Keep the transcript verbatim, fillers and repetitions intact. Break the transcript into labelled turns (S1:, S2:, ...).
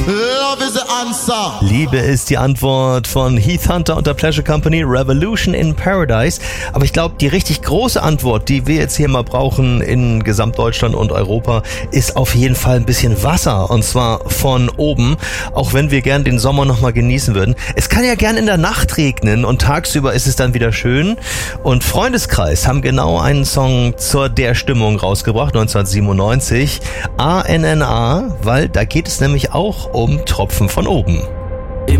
S1: Love is the answer.
S2: Liebe ist die Antwort von Heath Hunter und der Pleasure Company, Revolution in Paradise. Aber ich glaube, die richtig große Antwort, die wir jetzt hier mal brauchen in Gesamtdeutschland und Europa, ist auf jeden Fall ein bisschen Wasser. Und zwar von oben, auch wenn wir gern den Sommer nochmal genießen würden. Es kann ja gern in der Nacht regnen und tagsüber ist es dann wieder schön. Und Freundeskreis haben genau einen Song zur der Stimmung rausgebracht, neunzehnhundertsiebenundneunzig. A N N A, weil da geht es nämlich auch um Tropfen von oben.